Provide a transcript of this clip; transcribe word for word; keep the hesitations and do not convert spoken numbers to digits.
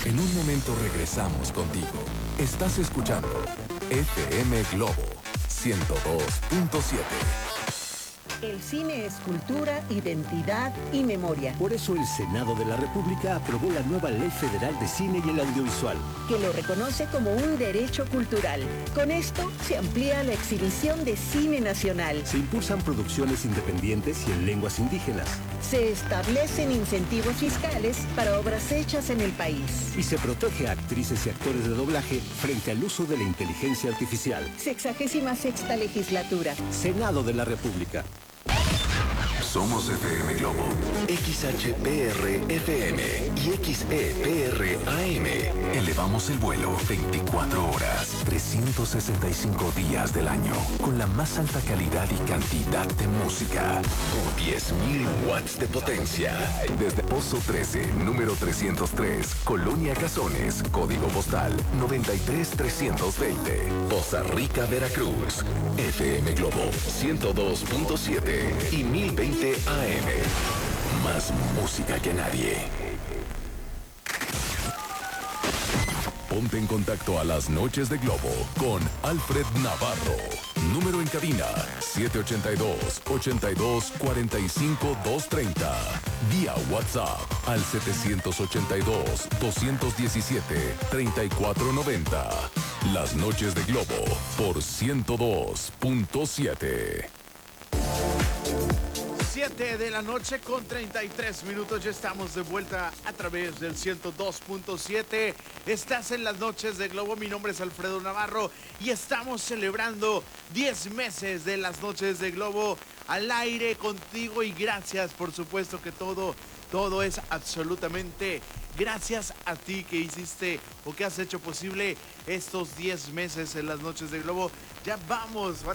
En un momento regresamos contigo. Estás escuchando F M Globo ciento dos punto siete. El cine es cultura, identidad y memoria. Por eso el Senado de la República aprobó la nueva Ley Federal de Cine y el Audiovisual, que lo reconoce como un derecho cultural. Con esto se amplía la exhibición de cine nacional. Se impulsan producciones independientes y en lenguas indígenas. Se establecen incentivos fiscales para obras hechas en el país. Y se protege a actrices y actores de doblaje frente al uso de la inteligencia artificial. Sexagésima sexta legislatura. Senado de la República. Somos F M Globo, X H P R F M y X E P R A M. Elevamos el vuelo veinticuatro horas, trescientos sesenta y cinco días del año, con la más alta calidad y cantidad de música. diez mil watts de potencia. Desde Pozo trece, número trescientos tres, Colonia Cazones, código postal noventa y tres trescientos veinte. Poza Rica, Veracruz. F M Globo ciento dos punto siete y mil veinte A M. Más música que nadie. Ponte en contacto a las noches de Globo con Alfred Navarro. Número en cabina siete ocho dos, ocho dos cuatro cinco, dos tres cero. Vía WhatsApp al siete ocho dos, dos uno siete, tres cuatro nueve cero. Las noches de Globo por ciento dos punto siete. siete de la noche con treinta y tres minutos. Ya estamos de vuelta a través del ciento dos punto siete. Estás en las noches de Globo. Mi nombre es Alfredo Navarro y estamos celebrando diez meses de las noches de Globo al aire contigo. Y gracias, por supuesto que todo, todo es absolutamente gracias a ti que hiciste o que has hecho posible estos diez meses en las noches de Globo. Ya vamos.